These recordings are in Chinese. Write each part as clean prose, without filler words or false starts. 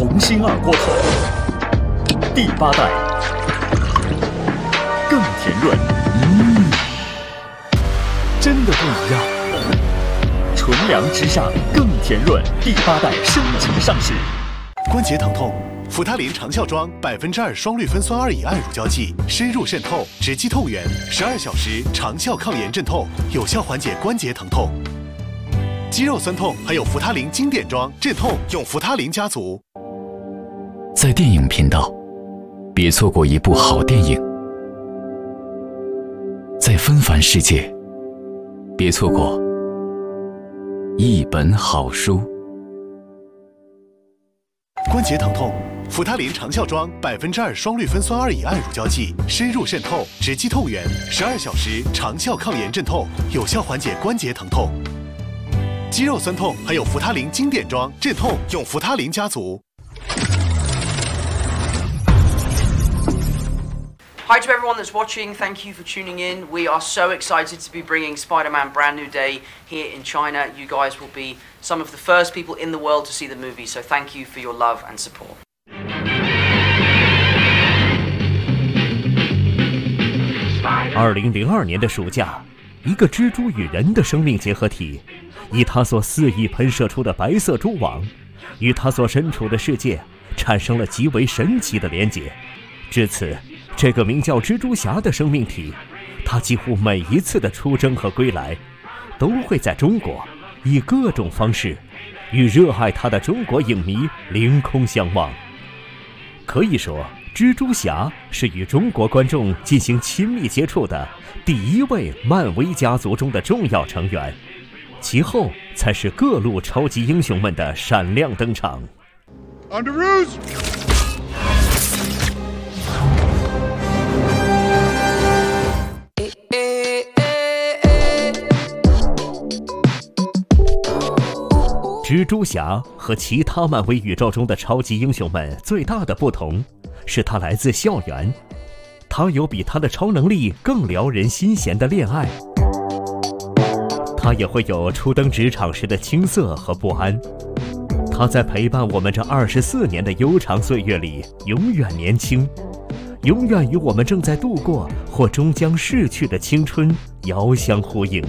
鸿星二锅头，第8代，更甜润，真的不一样。纯粮之上更甜润，第8代升级上市。 关节疼痛，扶他林长效庄2%双氯芬酸2乙胺乳胶剂，深入渗透，直击痛源，12小时长效抗炎镇痛，有效缓解关节疼痛。肌肉酸痛还有扶他林经典装镇痛，用扶他林家族。 在电影频道，别错过一部好电影；在纷繁世界，别错过一本好书。 关节疼痛，扶他林长效庄2%双氯芬酸2乙胺乳胶剂，深入渗透，直击痛源，12小时长效抗炎镇痛，有效缓解关节疼痛。肌肉酸痛还有扶他林经典装镇痛，用扶他林家族。 Hi to everyone that's watching, thank you for tuning in. We are so excited to be bringing Spider-Man Brand New Day here in China. You guys will be some of the first people in the world to see the movie, so thank you for your love and support. 2002年的暑假，一个蜘蛛与人的生命结合体，以它所肆意喷射出的白色蛛网，与它所身处的世界产生了极为神奇的连结。至此，这个名叫蜘蛛侠的生命体，它几乎每一次的出征和归来，都会在中国以各种方式与热爱它的中国影迷凌空相望。可以说，蜘蛛侠是与中国观众进行亲密接触的第一位漫威家族中的重要成员，其后才是各路超级英雄们的闪亮登场。蜘蛛侠和其他漫威宇宙中的超级英雄们最大的不同是他来自校园，他有比他的超能力更撩人心弦的恋爱，他也会有初登职场时的青涩和不安。他在陪伴我们这24年的悠长岁月里永远年轻，永远与我们正在度过或终将逝去的青春遥相呼应。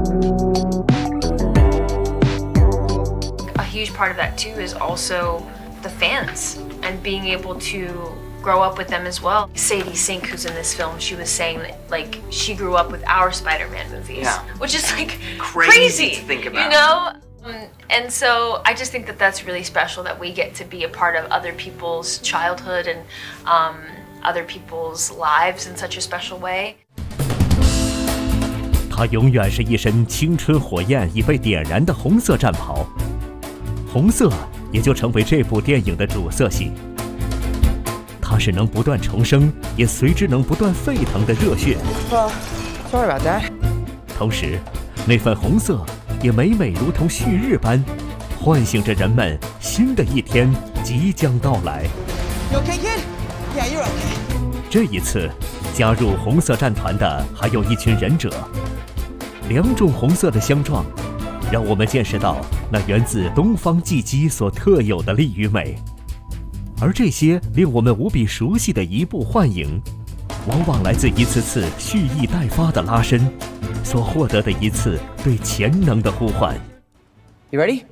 A huge part of that too is also the fans and being able to grow up with them as well. Sadie Sink, who's in this film, she was saying that like she grew up with our Spider-Man movies, which is like crazy to think about. You know? And so I just think that that's really special that we get to be a part of other people's childhood and other people's lives in such a special way. 他永远是一身青春火焰已被点燃的红色战袍，红色也就成为这部电影的主色系。它是能不断重生，也随之能不断沸腾的热血。 Sorry about that. 同时，那份红色也每每如同旭日般，唤醒着人们新的一天即将到来。 You okay, kid? Yeah, you're okay. 这一次，加入红色战团的还有一群忍者。两种红色的相撞，让我们见识到那源自东方季姬所特有的力与美。而这些令我们无比熟悉的移步幻影，往往来自一次次蓄意待发的拉伸，所获得的一次对潜能的呼唤。 You ready?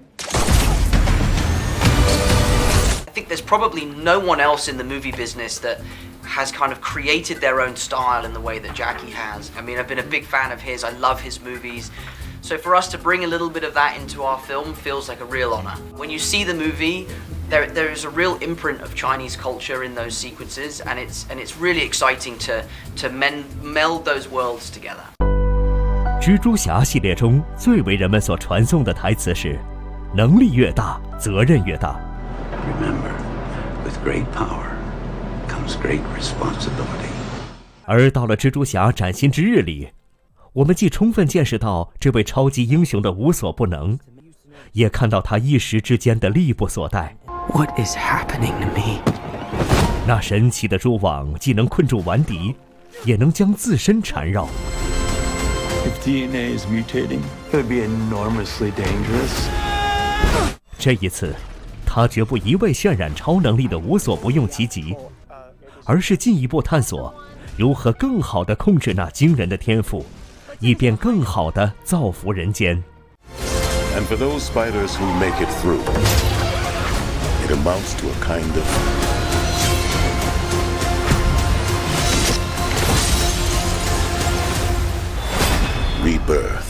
I think there's probably no one else in the movie business that has kind of created their own style in the way that Jackie has. I mean, I've been a big fan of his. I love his movies. So for us to bring a little bit of that into our film feels like a real honor. When you see the movie, there is a real imprint of Chinese culture in those sequences, and it's really exciting to meld those worlds together. 蜘蛛侠系列中最为人们所传颂的台词是：能力越大，责任越大。 Remember, with great power comes great responsibility. 而到了蜘蛛侠崭新之日里，我们既充分见识到这位超级英雄的无所不能，也看到他一时之间的力不所待。 What is happening to me? 那神奇的蛛网既能困住顽敌，也能将自身缠绕。 If DNA is mutating, it would be enormously dangerous. 这一次， 他绝不一味渲染超能力的无所不用其极，而是进一步探索如何更好地控制那惊人的天赋，以便更好地造福人间。 And for those spiders who make it through, it amounts to a kind of rebirth.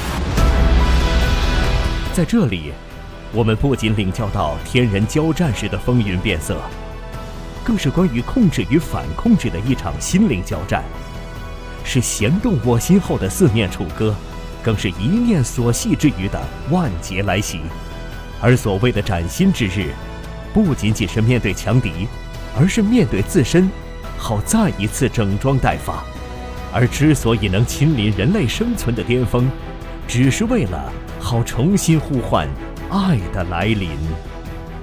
在这里，我们不仅领教到天人交战时的风云变色，更是关于控制与反控制的一场心灵交战，是弦动我心后的四面楚歌，更是一念所系之余的万劫来袭。而所谓的崭新之日，不仅仅是面对强敌，而是面对自身，好再一次整装待发。而之所以能亲临人类生存的巅峰，只是为了好重新呼唤爱的来临。